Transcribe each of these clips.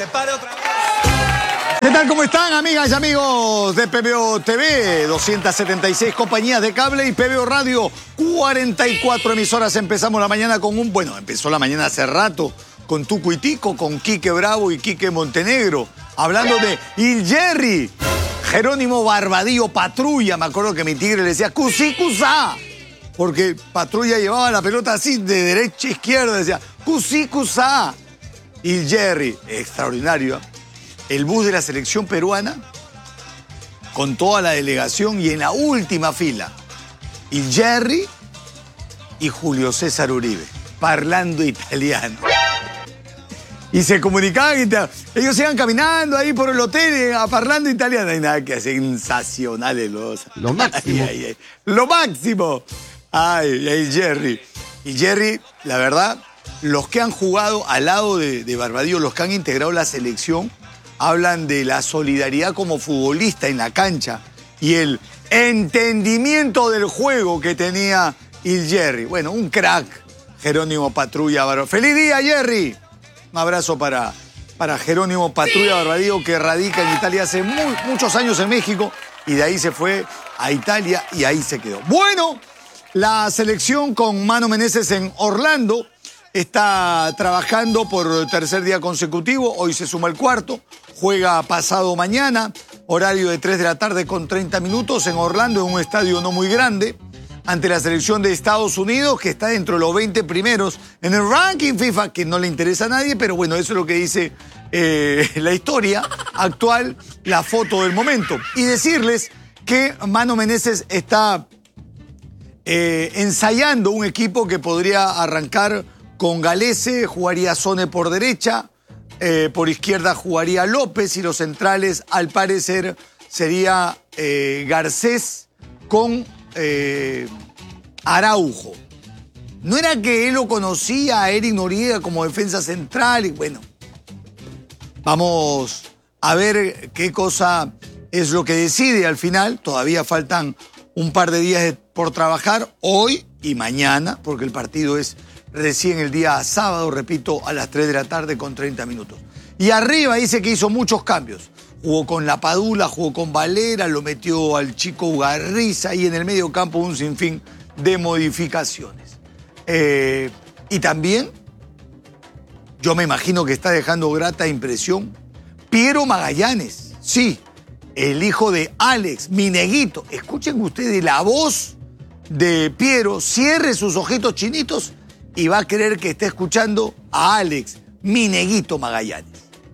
prepare otra vez. ¿Qué tal? ¿Cómo están, amigas y amigos de PBO TV? 276 compañías de cable y PBO Radio, 44 emisoras. Empezamos la mañana con un... Bueno, empezó la mañana hace rato con Tuco y Tico, con Quique Bravo y Quique Montenegro, hablando de Il Jerry, Jerónimo Barbadillo Patrulla. Me acuerdo que mi tigre le decía Cusí, Cusá, porque Patrulla llevaba la pelota así de derecha a izquierda, decía Cusí, Cusá. Il Jerry, extraordinario, ¿eh? El bus de la selección peruana, con toda la delegación y en la última fila, Il Jerry y Julio César Uribe, parlando italiano. Y se comunicaban, ellos iban caminando ahí por el hotel, parlando italiano. Y nada, que sensacionales los... Lo máximo. Ay, ay, ay. Lo máximo. Ay, Il Jerry. Il Jerry, la verdad, los que han jugado al lado de Barbadillo, los que han integrado la selección, hablan de la solidaridad como futbolista en la cancha y el entendimiento del juego que tenía Il Jerry. Bueno, un crack, Jerónimo Patrulla Barbadillo. ¡Feliz día, Jerry! Un abrazo para Jerónimo Patrulla Barbadillo, que radica en Italia hace muchos años en México y de ahí se fue a Italia y ahí se quedó. Bueno, la selección con Mano Menezes en Orlando está trabajando por tercer día consecutivo, hoy se suma el cuarto, juega pasado mañana, horario de 3 de la tarde con 30 minutos en Orlando, en un estadio no muy grande, ante la selección de Estados Unidos, que está dentro de los 20 primeros en el ranking FIFA, que no le interesa a nadie, pero bueno, eso es lo que dice la historia actual, la foto del momento. Y decirles que Mano Menezes está ensayando un equipo que podría arrancar con Galese, jugaría Sone por derecha, por izquierda jugaría López y los centrales, al parecer, sería Garcés con Araujo. No era que él lo conocía a Eric Noriega como defensa central y bueno, vamos a ver qué cosa es lo que decide al final. Todavía faltan un par de días por trabajar, hoy y mañana, porque el partido es recién el día sábado, repito, a las 3 de la tarde con 30 minutos. Y arriba dice que hizo muchos cambios. Jugó con La Padula, jugó con Valera, lo metió al chico Ugarriza y en el medio campo un sinfín de modificaciones. Y también, yo me imagino que está dejando grata impresión, Piero Magallanes, sí, el hijo de Alex, mi neguito. Escuchen ustedes la voz de Piero, cierre sus ojitos chinitos y va a creer que está escuchando a Alex, mi neguito Magallanes.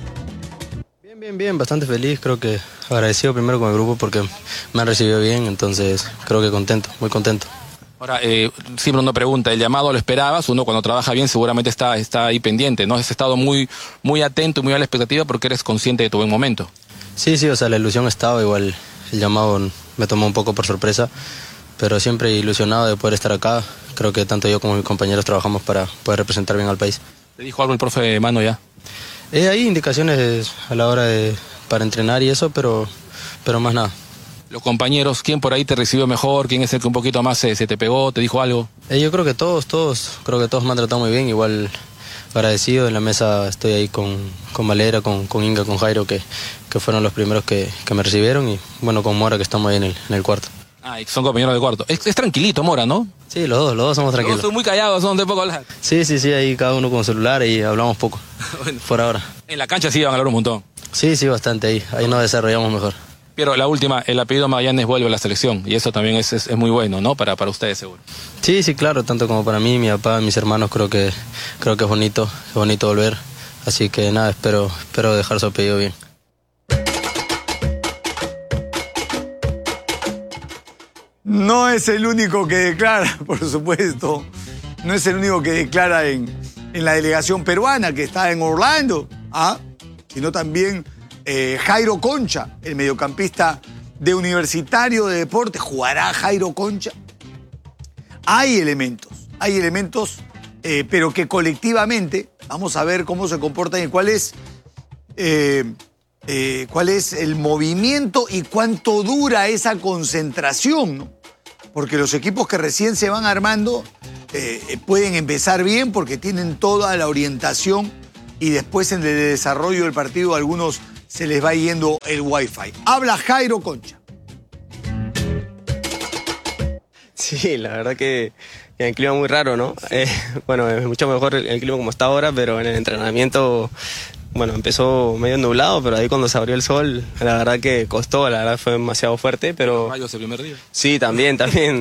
Bien, bastante feliz, creo que agradecido primero con el grupo porque me han recibido bien, entonces creo que contento, muy contento. Ahora, siempre uno pregunta, ¿el llamado lo esperabas? Uno cuando trabaja bien seguramente está ahí pendiente, ¿no? Has estado muy atento y muy a la expectativa porque eres consciente de tu buen momento. Sí, o sea, la ilusión estaba, igual el llamado me tomó un poco por sorpresa, pero siempre ilusionado de poder estar acá. Creo que tanto yo como mis compañeros trabajamos para poder representar bien al país. ¿Te dijo algo el profe Mano ya? Hay indicaciones a la hora para entrenar y eso, pero más nada. Los compañeros, ¿quién por ahí te recibió mejor? ¿Quién es el que un poquito más se te pegó? ¿Te dijo algo? Yo creo que todos me han tratado muy bien, igual agradecido. En la mesa estoy ahí con Valera, con Inga, con Jairo, que fueron los primeros que me recibieron, y bueno, con Mora, que estamos ahí en el cuarto. Ah, y son compañeros de cuarto. Es tranquilito Mora, ¿no? Sí, los dos somos tranquilos. Los dos son muy callados, son de poco hablar. Sí, ahí cada uno con celular y hablamos poco, bueno, por ahora. En la cancha sí van a hablar un montón. Sí, bastante ahí nos desarrollamos mejor. Pero la última, el apellido Magallanes vuelve a la selección y eso también es muy bueno, ¿no? Para ustedes seguro. Sí, claro, tanto como para mí, mi papá, mis hermanos, creo que es bonito volver. Así que nada, espero dejar su apellido bien. No es el único que declara, por supuesto. No es el único que declara en la delegación peruana que está en Orlando, sino también Jairo Concha, el mediocampista de Universitario de Deportes. ¿Jugará Jairo Concha? Hay elementos, pero que colectivamente, vamos a ver cómo se comportan y cuál es el movimiento y cuánto dura esa concentración, ¿no? Porque los equipos que recién se van armando pueden empezar bien porque tienen toda la orientación y después en el desarrollo del partido a algunos se les va yendo el wifi. Habla Jairo Concha. Sí, la verdad que el clima muy raro, ¿no? Bueno, es mucho mejor el clima como está ahora, pero en el entrenamiento, bueno, empezó medio nublado, pero ahí cuando se abrió el sol, la verdad que costó, la verdad fue demasiado fuerte, pero... Rayos el primer día. Sí, también,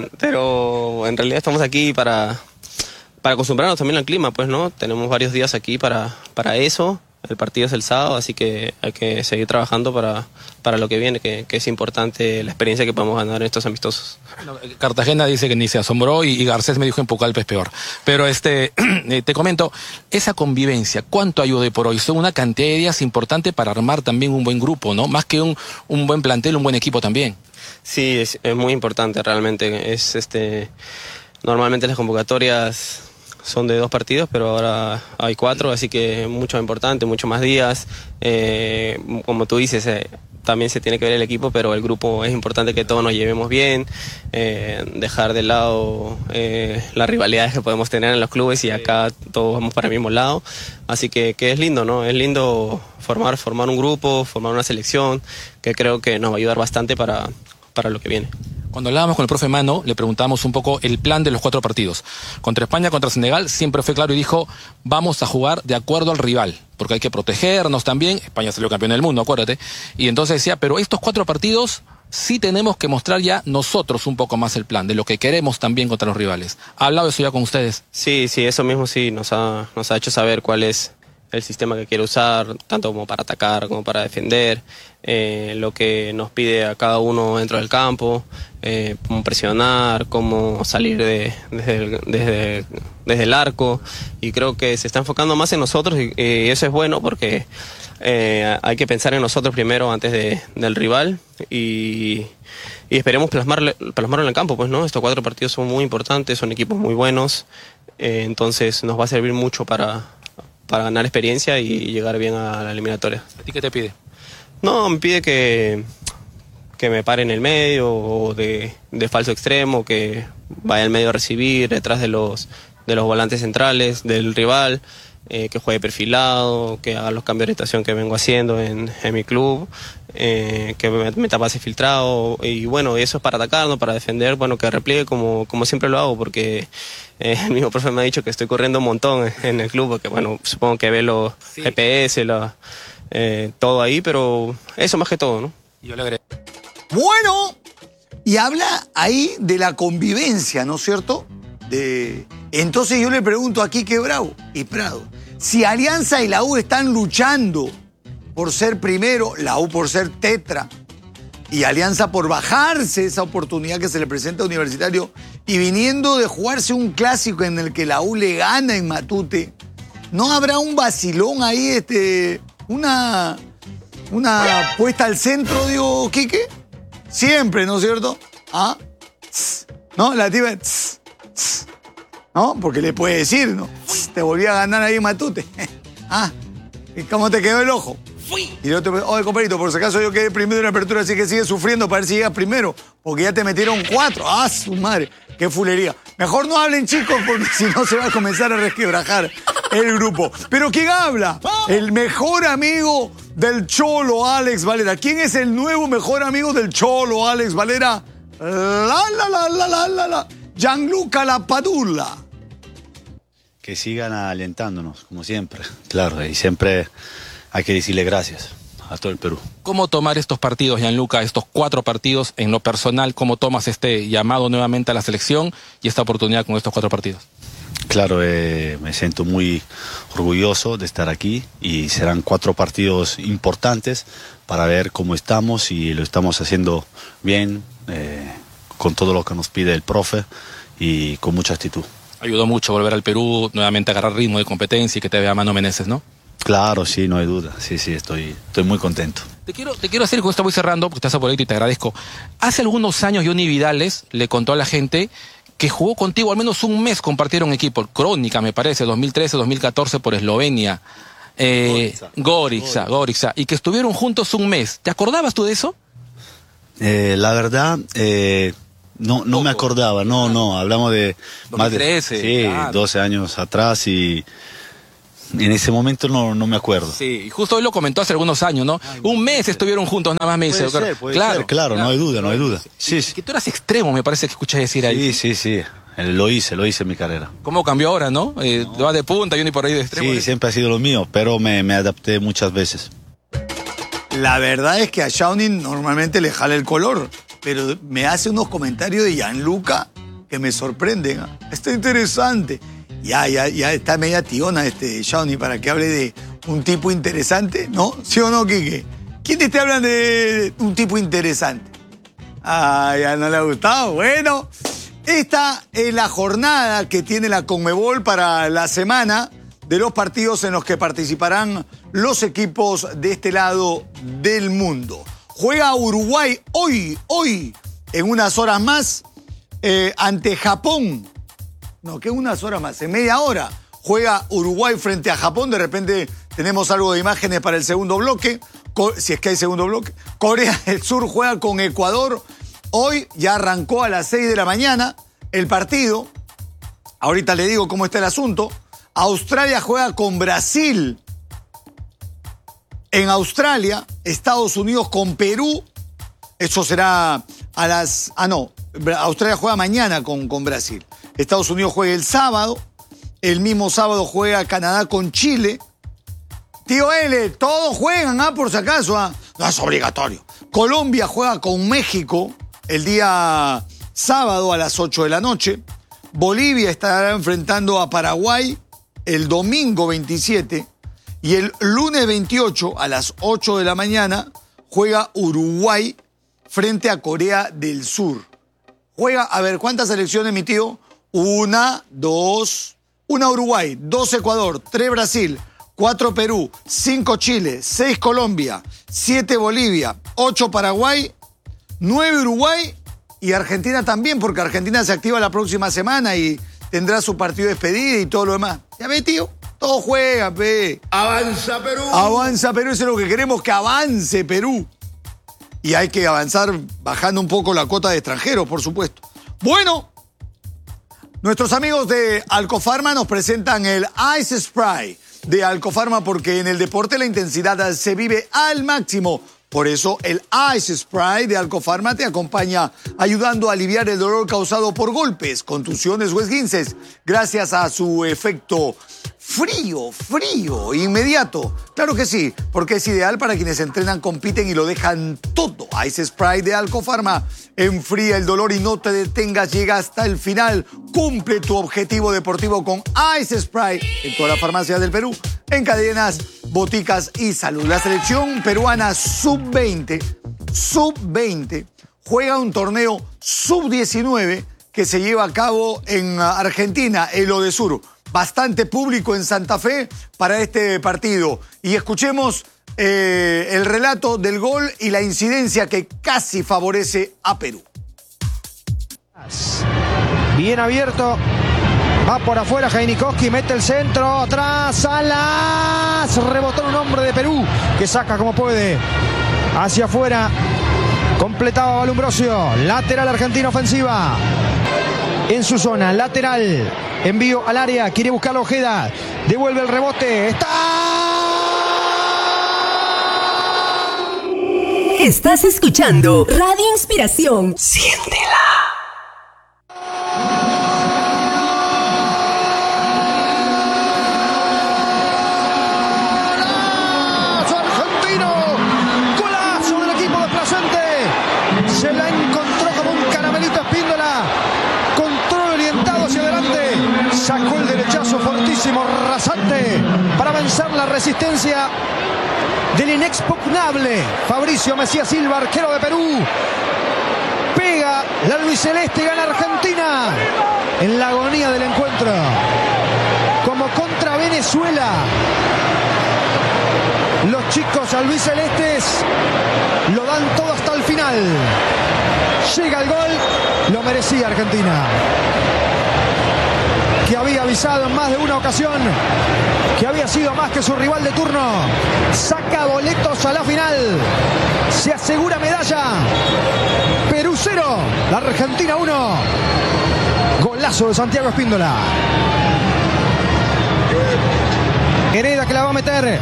pero en realidad estamos aquí para acostumbrarnos también al clima, pues, ¿no? Tenemos varios días aquí para eso. El partido es el sábado, así que hay que seguir trabajando para lo que viene, que es importante la experiencia que podemos ganar en estos amistosos. Bueno, Cartagena dice que ni se asombró y Garcés me dijo en Pucallpa es peor. Pero te comento, esa convivencia, ¿cuánto ayuda hoy por hoy? Son una cantidad de días importante para armar también un buen grupo, ¿no? Más que un buen plantel, un buen equipo también. Sí, es muy importante realmente. Normalmente las convocatorias son de 2 partidos, pero ahora hay 4, así que mucho importante, mucho más días. Como tú dices, también se tiene que ver el equipo, pero el grupo es importante que todos nos llevemos bien, dejar de lado las rivalidades que podemos tener en los clubes y acá todos vamos para el mismo lado. Así que es lindo, ¿no? Es lindo formar un grupo, formar una selección, que creo que nos va a ayudar bastante para lo que viene. Cuando hablábamos con el profe Mano, le preguntábamos un poco el plan de los 4 partidos. Contra España, contra Senegal, siempre fue claro y dijo, vamos a jugar de acuerdo al rival, porque hay que protegernos también. España salió campeón del mundo, acuérdate. Y entonces decía, pero estos 4 partidos sí tenemos que mostrar ya nosotros un poco más el plan, de lo que queremos también contra los rivales. ¿Ha hablado eso ya con ustedes? Sí, eso mismo sí, nos ha hecho saber cuál es el sistema que quiere usar, tanto como para atacar como para defender, lo que nos pide a cada uno dentro del campo, cómo presionar, cómo salir desde el arco, y creo que se está enfocando más en nosotros y eso es bueno porque hay que pensar en nosotros primero antes del rival y esperemos plasmarlo en el campo, pues, ¿no? Estos 4 partidos son muy importantes, son equipos muy buenos, entonces nos va a servir mucho para ganar experiencia y llegar bien a la eliminatoria. ¿A ti qué te pide? No, me pide que me pare en el medio o de falso extremo, que vaya al medio a recibir detrás de los volantes centrales del rival, que juegue perfilado, que haga los cambios de orientación que vengo haciendo en mi club, que me pase filtrado, y bueno, eso es para atacar, no para defender, bueno, que repliegue como siempre lo hago, porque el mismo profe me ha dicho que estoy corriendo un montón en el club, porque bueno, supongo que ve los GPS, todo ahí, pero eso más que todo, ¿no? Yo le agregué. Bueno, y habla ahí de la convivencia, ¿no es cierto? Entonces yo le pregunto a Quique Bravo y Prado, si Alianza y la U están luchando por ser primero, la U por ser tetra, y Alianza por bajarse esa oportunidad que se le presenta a Universitario, y viniendo de jugarse un clásico en el que la U le gana en Matute, ¿no habrá un vacilón ahí, una puesta al centro, digo, Quique? Siempre, ¿no es cierto? ¿Ah? ¿No? La tía, ¿no? Porque le puede decir, ¿no? Te volví a ganar ahí en Matute. ¿Ah? ¿Y cómo te quedó el ojo? Y el otro, oye, compadrito, por si acaso yo quedé primero en la apertura, así que sigue sufriendo para ver si llegas primero, porque ya te metieron 4. ¡Ah, su madre! ¡Qué fulería! Mejor no hablen, chicos, porque si no se va a comenzar a resquebrajar el grupo. ¿Pero quién habla? El mejor amigo del Cholo, Alex Valera. ¿Quién es el nuevo mejor amigo del Cholo, Alex Valera? Gianluca Lapadula. Que sigan alentándonos, como siempre. Claro, y siempre hay que decirle gracias a todo el Perú. ¿Cómo tomar estos partidos, Gianluca, estos 4 partidos en lo personal? ¿Cómo tomas este llamado nuevamente a la selección y esta oportunidad con estos 4 partidos? Claro, me siento muy orgulloso de estar aquí y serán 4 partidos importantes para ver cómo estamos y lo estamos haciendo bien, con todo lo que nos pide el profe y con mucha actitud. Ayudó mucho volver al Perú, nuevamente agarrar ritmo de competencia y que te vea Mano Meneses, ¿no? Claro, sí, no hay duda. Sí, estoy muy contento. Te quiero hacer, con esto voy cerrando, porque estás por ahí y te agradezco. Hace algunos años Johnny Vidales le contó a la gente que jugó contigo al menos un mes, compartieron equipo. Crónica, me parece, 2013-2014 por Eslovenia. Gorica. Y que estuvieron juntos un mes. ¿Te acordabas tú de eso? La verdad, no me acordaba. No, hablamos de 2013, más de 12 años atrás y En ese momento no me acuerdo. Sí, y justo hoy lo comentó hace algunos años, ¿no? Un mes estuvieron juntos, nada más me dice. Puede ser, claro, no hay duda. Sí. Que tú eras extremo, me parece que escuché decir ahí. Sí. Lo hice en mi carrera. ¿Cómo cambió ahora, no? Va de punta y uno y por ahí de extremo. Sí, siempre ha sido lo mío, pero me adapté muchas veces. La verdad es que a Shawnee normalmente le jala el color, pero me hace unos comentarios de Gianluca que me sorprenden. Está interesante. Ya está media tiona Shawnee para que hable de un tipo interesante, ¿no? ¿Sí o no, Quique? ¿Quién te habla de un tipo interesante? Ya no le ha gustado. Bueno, esta es la jornada que tiene la Conmebol para la semana de los partidos en los que participarán los equipos de este lado del mundo. Juega Uruguay hoy, en unas horas más, ante Japón. No, que unas horas más, en media hora. Juega Uruguay frente a Japón. De repente tenemos algo de imágenes para el segundo bloque, si es que hay segundo bloque. Corea del Sur juega con Ecuador. Hoy ya arrancó a las 6 de la mañana el partido. Ahorita le digo cómo está el asunto. Australia juega con Brasil. En Australia, Estados Unidos con Perú. Eso será a las... Australia juega mañana con Brasil. Estados Unidos juega el sábado. El mismo sábado juega Canadá con Chile. Tío L, todos juegan, por si acaso. No es obligatorio. Colombia juega con México el día sábado a las 8 de la noche. Bolivia estará enfrentando a Paraguay el domingo 27. Y el lunes 28 a las 8 de la mañana juega Uruguay frente a Corea del Sur. Juega, a ver, ¿cuántas selecciones, mi tío? 1, 2, 1 Uruguay, 2 Ecuador, 3 Brasil, 4 Perú, 5 Chile, 6 Colombia, 7 Bolivia, 8 Paraguay, 9 Uruguay y Argentina también, porque Argentina se activa la próxima semana y tendrá su partido de despedida y todo lo demás. Ya ve, tío, todos juegan, ve. ¡Avanza Perú! Avanza Perú, eso es lo que queremos, que avance Perú. Y hay que avanzar bajando un poco la cuota de extranjeros, por supuesto. Bueno, nuestros amigos de Alcofarma nos presentan el Ice Spray de Alcofarma porque en el deporte la intensidad se vive al máximo. Por eso el Ice Spray de Alcofarma te acompaña ayudando a aliviar el dolor causado por golpes, contusiones o esguinces gracias a su efecto frío, inmediato. Claro que sí, porque es ideal para quienes entrenan, compiten y lo dejan todo. Ice Spray de Alcofarma enfría el dolor y no te detengas, llega hasta el final. Cumple tu objetivo deportivo con Ice Spray en todas las farmacias del Perú, en cadenas, boticas y salud. La selección peruana sub-20 juega un torneo sub-19 que se lleva a cabo en Argentina, el Odesur. Bastante público en Santa Fe para este partido. Y escuchemos el relato del gol y la incidencia que casi favorece a Perú. Bien abierto. Va por afuera Jainikowski, mete el centro, atrás, Salas. Rebotó un hombre de Perú que saca como puede. Hacia afuera. Completaba Valumbrosio. Lateral Argentina ofensiva. En su zona, lateral. Envío al área, quiere buscar Ojeda. Devuelve el rebote. ¡Está! Estás escuchando Radio Inspiración. Siéntela. Se la encontró como un caramelito Espíndola. Control orientado hacia adelante. Sacó el derechazo fortísimo, rasante, para vencer la resistencia del inexpugnable Fabricio Mesías Silva, arquero de Perú. Pega la albiceleste, gana Argentina en la agonía del encuentro. Como contra Venezuela. Los chicos albicelestes lo dan todo hasta el final. Llega el gol, lo merecía Argentina, que había avisado en más de una ocasión que había sido más que su rival de turno. Saca boletos a la final, se asegura medalla. Perú 0, la Argentina 1. Golazo de Santiago Espíndola. Hereda que la va a meter.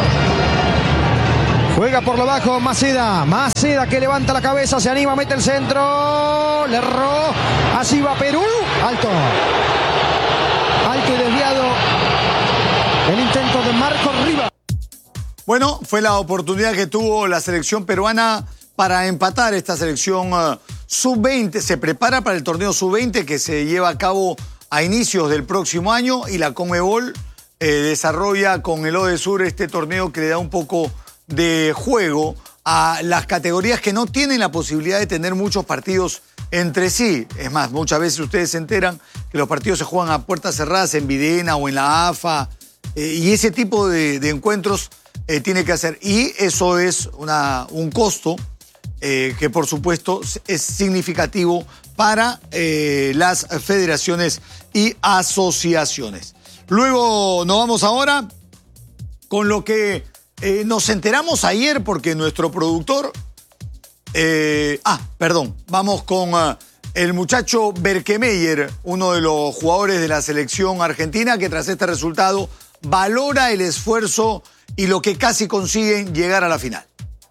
Juega por lo bajo Maceda. Maceda que levanta la cabeza, se anima, mete el centro. Le erró. Así va Perú. Alto. Alto y desviado. El intento de Marcos Rivas. Bueno, fue la oportunidad que tuvo la selección peruana para empatar esta selección sub-20. Se prepara para el torneo sub-20 que se lleva a cabo a inicios del próximo año y la Conmebol desarrolla con el ODESUR este torneo que le da un poco de juego a las categorías que no tienen la posibilidad de tener muchos partidos entre sí. Es más, muchas veces ustedes se enteran que los partidos se juegan a puertas cerradas en Videna o en la AFA y ese tipo de encuentros tiene que hacer. Y eso es un costo que por supuesto es significativo para las federaciones y asociaciones. Luego nos vamos ahora con lo que nos enteramos ayer porque nuestro productor... vamos con el muchacho Berkemeyer, uno de los jugadores de la selección argentina que tras este resultado valora el esfuerzo y lo que casi consiguen llegar a la final.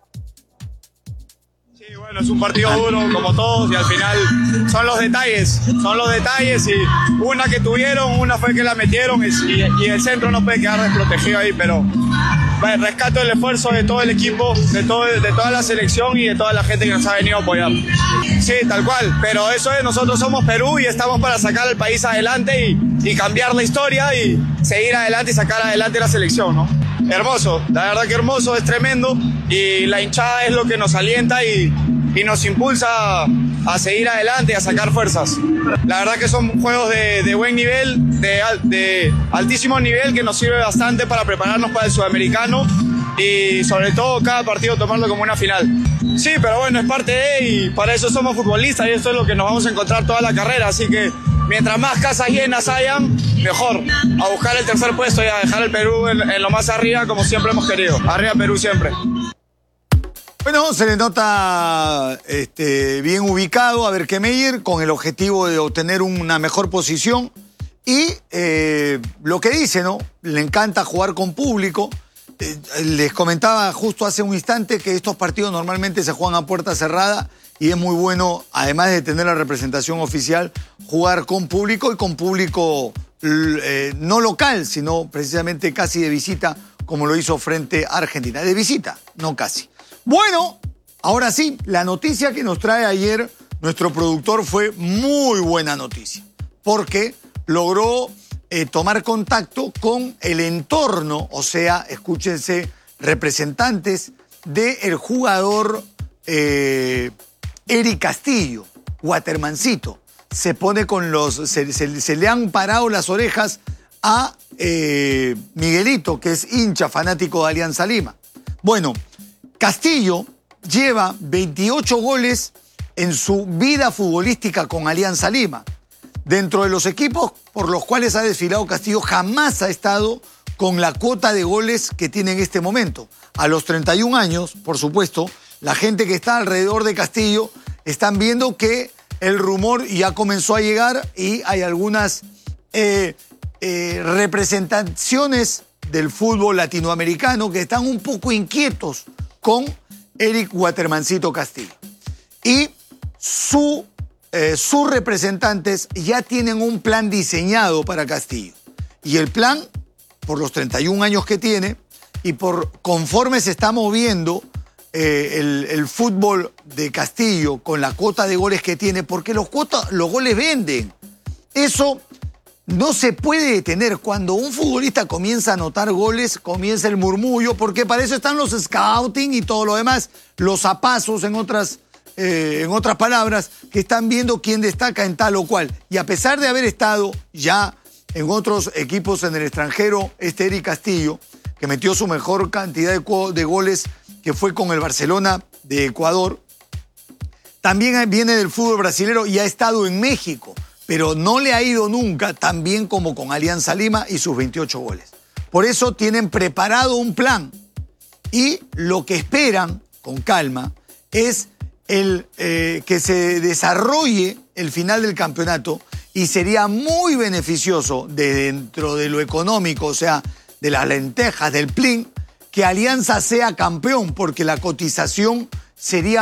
Sí, bueno, es un partido duro como todos y al final son los detalles y una que tuvieron, una fue que la metieron y el centro no puede quedar desprotegido ahí, pero bueno, rescato el esfuerzo de todo el equipo, de toda la selección y de toda la gente que nos ha venido a apoyar. Sí, tal cual, pero eso es, nosotros somos Perú y estamos para sacar al país adelante y cambiar la historia y seguir adelante y sacar adelante la selección, ¿no? Hermoso, la verdad que hermoso, es tremendo y la hinchada es lo que nos alienta y nos impulsa a seguir adelante y a sacar fuerzas. La verdad que son juegos de buen nivel, de altísimo nivel que nos sirve bastante para prepararnos para el sudamericano y sobre todo cada partido tomarlo como una final. Sí, pero bueno, es parte de y para eso somos futbolistas y esto es lo que nos vamos a encontrar toda la carrera, así que mientras más casas llenas hayan, mejor. A buscar el tercer puesto y a dejar el Perú en lo más arriba como siempre hemos querido. Arriba Perú siempre. Bueno, se le nota bien ubicado a Berkemeyer con el objetivo de obtener una mejor posición y lo que dice, ¿no? Le encanta jugar con público. Les comentaba justo hace un instante que estos partidos normalmente se juegan a puerta cerrada y es muy bueno, además de tener la representación oficial, jugar con público y con público no local, sino precisamente casi de visita, como lo hizo frente a Argentina. De visita, no casi. Bueno, ahora sí, la noticia que nos trae ayer nuestro productor fue muy buena noticia, porque logró tomar contacto con el entorno, o sea, escúchense, representantes del jugador Eric Castillo, Watermancito. Se pone con se le han parado las orejas a Miguelito, que es hincha fanático de Alianza Lima. Bueno, Castillo lleva 28 goles en su vida futbolística con Alianza Lima. Dentro de los equipos por los cuales ha desfilado Castillo, jamás ha estado con la cuota de goles que tiene en este momento. A los 31 años, por supuesto, la gente que está alrededor de Castillo están viendo que el rumor ya comenzó a llegar y hay algunas representaciones del fútbol latinoamericano que están un poco inquietos con Eric Watermancito Castillo. Y sus representantes ya tienen un plan diseñado para Castillo. Y el plan, por los 31 años que tiene y conforme se está moviendo el fútbol de Castillo con la cuota de goles que tiene, porque los goles venden. Eso no se puede detener. Cuando un futbolista comienza a anotar goles, comienza el murmullo, porque para eso están los scouting y todo lo demás, los zapazos en otras palabras, que están viendo quién destaca en tal o cual. Y a pesar de haber estado ya en otros equipos en el extranjero, Eric Castillo, que metió su mejor cantidad de goles, que fue con el Barcelona de Ecuador, también viene del fútbol brasilero y ha estado en México, pero no le ha ido nunca tan bien como con Alianza Lima y sus 28 goles. Por eso tienen preparado un plan y lo que esperan, con calma, es que se desarrolle el final del campeonato y sería muy beneficioso dentro de lo económico, o sea, de las lentejas, del plin, que Alianza sea campeón, porque la cotización sería